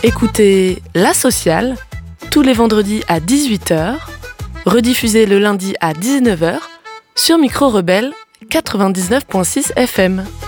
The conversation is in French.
Écoutez La Sociale tous les vendredis à 18h, rediffusé le lundi à 19h sur Micro Rebelle 99.6 FM.